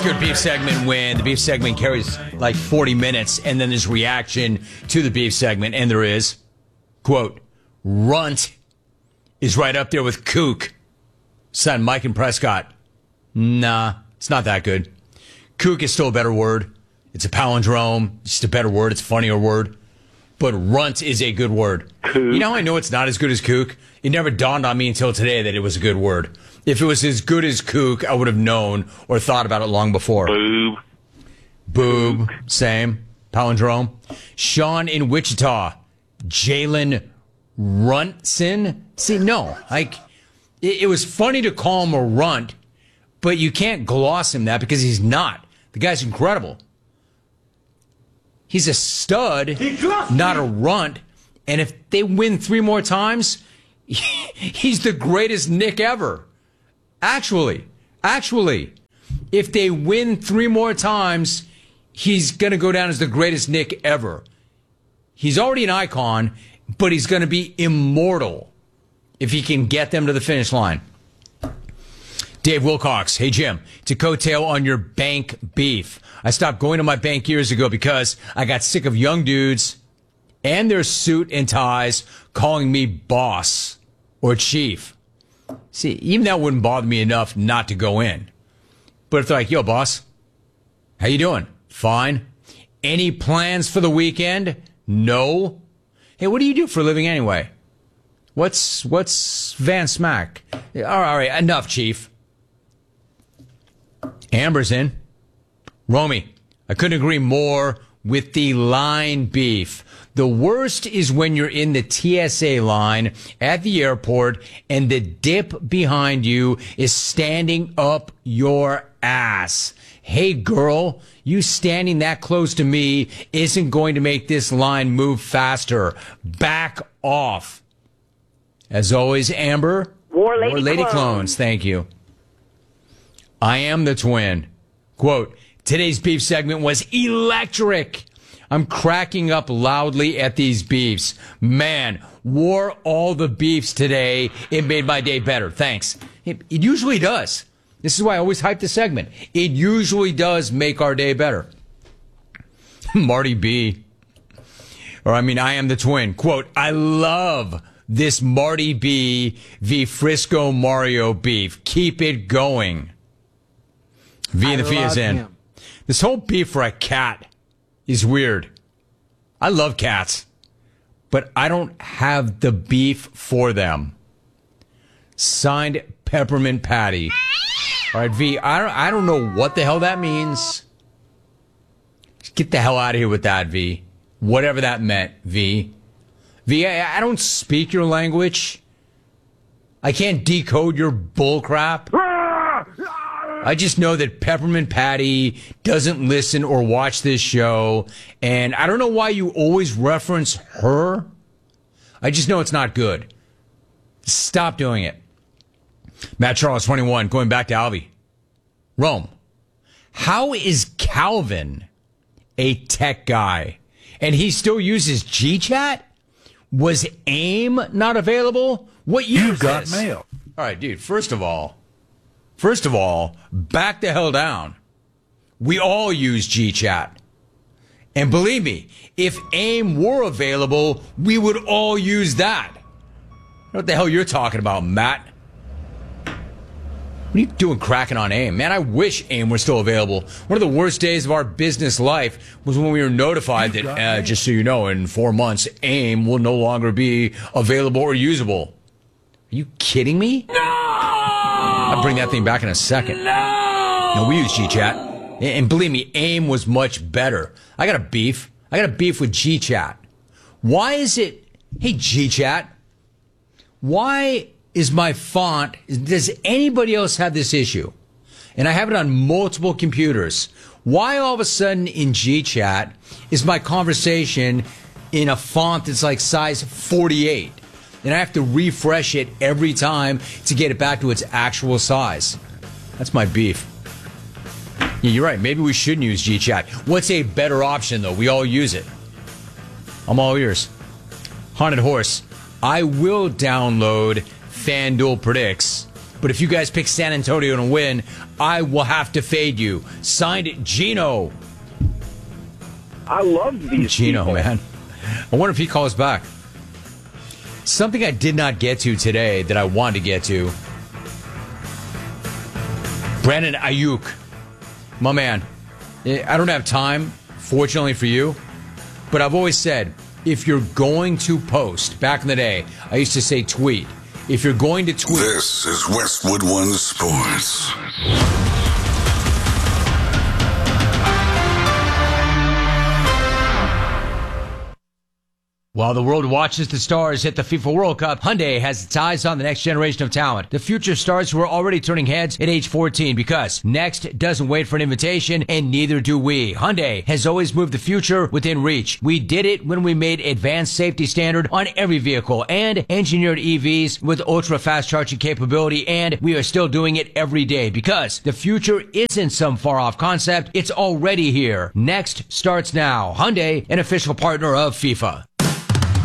It's a good beef segment when the beef segment carries like 40 minutes and then there's reaction to the beef segment. And there is, quote, runt is right up there with kook. Son, Mike and Prescott. Nah, it's not that good. Kook is still a better word. It's a palindrome. It's just a better word. It's a funnier word. But runt is a good word. Kook. You know how I know it's not as good as kook? It never dawned on me until today that it was a good word. If it was as good as kook, I would have known or thought about it long before. Boob. Boob. Same. Palindrome. Sean in Wichita. Jalen Runtson. See, no. Like, it was funny to call him a runt, but you can't gloss him that because he's not. The guy's incredible. He's a stud, not a runt. And if they win 3 more times, he's the greatest Nick ever. Actually, if they win 3 more times, he's going to go down as the greatest Nick ever. He's already an icon, but he's going to be immortal if he can get them to the finish line. Dave Wilcox, hey Jim, to coattail on your bank beef. I stopped going to my bank years ago because I got sick of young dudes and their suit and ties calling me boss or chief. See, even that wouldn't bother me enough not to go in. But if they're like, yo, boss, how you doing? Fine. Any plans for the weekend? No. Hey, what do you do for a living anyway? What's Van Smack? All right, enough, chief. Amber's in. Romy, I couldn't agree more with the line beef. The worst is when you're in the TSA line at the airport and the dip behind you is standing up your ass. Hey, girl, you standing that close to me isn't going to make this line move faster. Back off. As always, Amber, War Lady Clones. Thank you. I am the twin. Quote, today's beef segment was electric. I'm cracking up loudly at these beefs. Man, wore all the beefs today. It made my day better. Thanks. It usually does. This is why I always hype the segment. It usually does make our day better. Marty B. I am the twin. Quote, I love this Marty B v Frisco Mario beef. Keep it going. V and the Fee is in. Him. This whole beef for a cat is weird. I love cats, but I don't have the beef for them. Signed, Peppermint Patty. All right, V, I don't know what the hell that means. Just get the hell out of here with that, V. Whatever that meant, V. V, I don't speak your language. I can't decode your bull crap. I just know that Peppermint Patty doesn't listen or watch this show, and I don't know why you always reference her. I just know it's not good. Stop doing it. Matt Charles, 21, going back to Alvy. Rome, how is Calvin a tech guy, and he still uses GChat? Was AIM not available? What year You is got this? mail. All right, dude, First of all, back the hell down. We all use GChat. And believe me, if AIM were available, we would all use that. What the hell you're talking about, Matt? What are you doing cracking on AIM? Man, I wish AIM were still available. One of the worst days of our business life was when we were notified that, just so you know, in 4 months, AIM will no longer be available or usable. Are you kidding me? No! I'll bring that thing back in a second. No, we use GChat. And believe me, AIM was much better. I got a beef with GChat. Why is it... Hey, GChat. Why is my font... Does anybody else have this issue? And I have it on multiple computers. Why all of a sudden in GChat is my conversation in a font that's like size 48? And I have to refresh it every time to get it back to its actual size. That's my beef. Yeah, you're right. Maybe we shouldn't use GChat. What's a better option, though? We all use it. I'm all ears. Haunted Horse. I will download FanDuel Predicts, But if you guys pick San Antonio to win, I will have to fade you. Signed, Gino. I love these Gino, people. man. I wonder if he calls back. Something I did not get to today that I wanted to get to. Brandon Ayuk. My man. I don't have time, fortunately for you. But I've always said, if you're going to post, back in the day, I used to say tweet. If you're going to tweet. This is Westwood One Sports. While the world watches the stars hit the FIFA World Cup, Hyundai has its eyes on the next generation of talent. The future stars who are already turning heads at age 14 because next doesn't wait for an invitation and neither do we. Hyundai has always moved the future within reach. We did it when we made advanced safety standard on every vehicle and engineered EVs with ultra fast charging capability, and we are still doing it every day because the future isn't some far off concept. It's already here. Next starts now. Hyundai, an official partner of FIFA.